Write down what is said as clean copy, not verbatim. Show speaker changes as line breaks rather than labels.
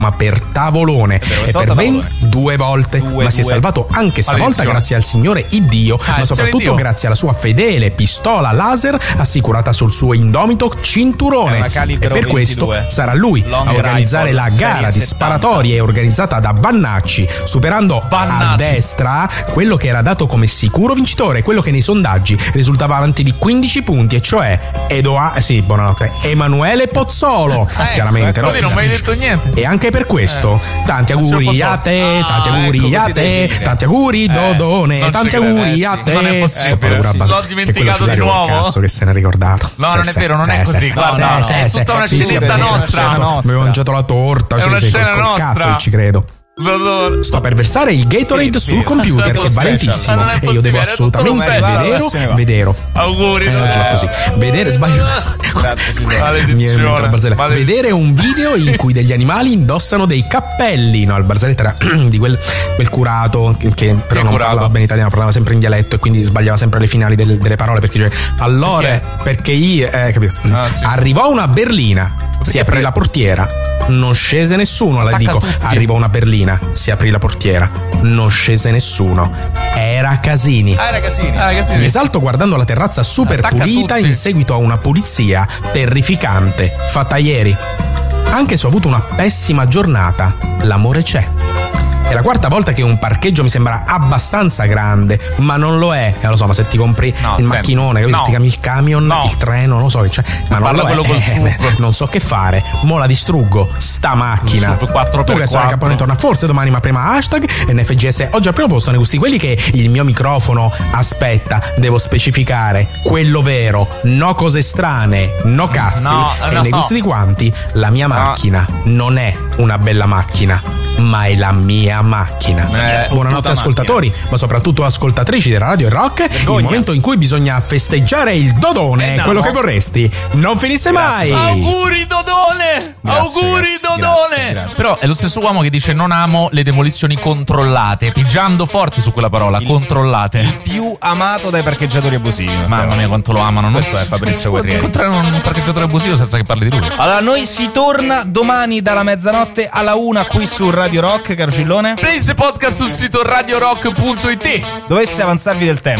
ma per tavolone e per ben 2 volte. Ma si è salvato anche stavolta grazie al Signore Iddio, ma soprattutto grazie alla sua fedele pistola laser assicurata sul suo indomito cinturone. E per questo sarà lui a organizzare la gara di sparatorie organizzata da Vannacci, superando a destra quello che era dato come sicuro vincitore, quello che nei sondaggi risultava avanti di 15 punti, e cioè Emanuele Pozzolo. Chiaramente, no?
Non mi hai detto niente.
E anche per questo tanti auguri a te, tanti auguri a te, tanti auguri Dodone, tanti auguri a te.
Non è possibile, l'ho dimenticato di nuovo.
Cazzo che se n'è ricordato.
No, non è vero, non è così. Guarda, è tutta una scenetta nostra.
Avevo mangiato la torta,
è una scena nostra.
Cazzo, ci credo. Sto per versare il Gatorade sul computer, che va lentissimo, e io devo assolutamente vedere.
Auguri.
Così. Vedere, sbaglio. Vedere un video in cui degli animali indossano dei cappelli. No, il Barzelletta era di quel curato che però non parlava bene italiano, parlava sempre in dialetto e quindi sbagliava sempre le finali delle parole, perché capito? Arrivò una berlina, si aprì la portiera, non scese nessuno. La dico, arrivò una berlina, si aprì la portiera, non scese nessuno. Era Casini. Mi esalto guardando la terrazza super pulita in seguito a una pulizia terrificante fatta ieri. Anche se ho avuto una pessima giornata, l'amore c'è. È la 4ª volta che un parcheggio mi sembra abbastanza grande, ma non lo è. Lo so, ma se ti compri il macchinone, ti chiami il camion, il treno, non lo so, ma non lo è. Non so che fare. Mo la distruggo, sta macchina. Tu che sono Capone torna forse domani, ma prima hashtag NFGS. Oggi al primo posto nei gusti quelli che il mio microfono aspetta. Devo specificare quello vero, no cose strane, no cazzi. E nei gusti di quanti la mia macchina non è una bella macchina, ma è la mia macchina. Buonanotte ascoltatori, ma soprattutto ascoltatrici della Radio Rock. Il momento in cui bisogna festeggiare il Dodone, quello che vorresti non finisse mai.
Auguri Dodone. Auguri Dodone. Grazie. Però è lo stesso uomo che dice non amo le demolizioni controllate, pigiando forte su quella parola, controllate.
Il più amato dai parcheggiatori abusivi.
Mamma mia quanto lo amano. Non so, è Fabrizio Guerrieri. Incontrare un parcheggiatore abusivo senza che parli di lui.
Allora noi si torna domani dalla mezzanotte alla 1 qui su Radio Rock, caro Cillone.
Prese podcast sul sito radiorock.it.
Dovesse avanzarvi del tempo.